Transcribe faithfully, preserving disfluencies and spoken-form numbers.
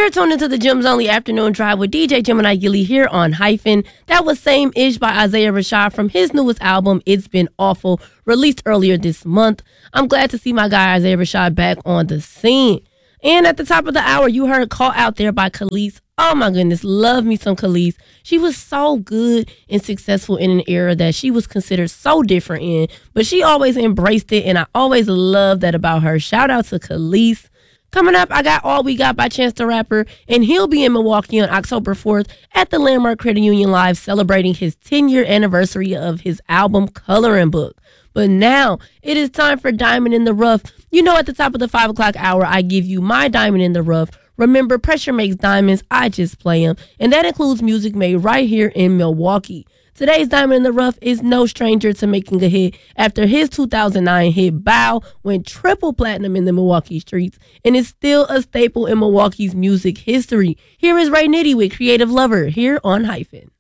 You're tuned into the Gems Only Afternoon Drive with D J Gemini Gilly here on Hyphen. That was Same Ish by Isaiah Rashad from his newest album, It's Been Awful, released earlier this month. I'm glad to see my guy Isaiah Rashad back on the scene. And at the top of the hour, you heard Call Out There by Kelis. Oh my goodness, love me some Kelis. She was so good and successful in an era that she was considered so different in, but she always embraced it, and I always love that about her. Shout out to Kelis. Coming up, I got All We Got by Chance the Rapper, and he'll be in Milwaukee on October fourth at the Landmark Credit Union Live celebrating his ten-year anniversary of his album Coloring Book. But now, it is time for Diamond in the Rough. You know, at the top of the five o'clock hour, I give you my Diamond in the Rough. Remember, pressure makes diamonds, I just play them, and that includes music made right here in Milwaukee. Today's Diamond in the Rough is no stranger to making a hit after his two thousand nine hit Bow went triple platinum in the Milwaukee streets and is still a staple in Milwaukee's music history. Here is Ray Nitty with Creative Lover here on Hyphen.